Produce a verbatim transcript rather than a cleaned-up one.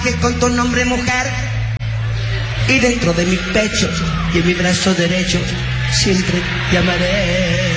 Que con tu nombre mujer y dentro de mi pecho y en mi brazo derecho siempre te amaré.